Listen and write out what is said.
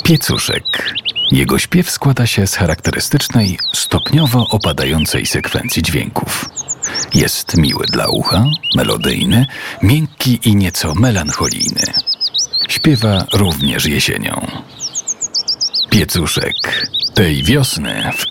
Piecuszek. Jego śpiew składa się z charakterystycznej, stopniowo opadającej sekwencji dźwięków. Jest miły dla ucha, melodyjny, miękki i nieco melancholijny. Śpiewa również jesienią. Piecuszek. Tej wiosny w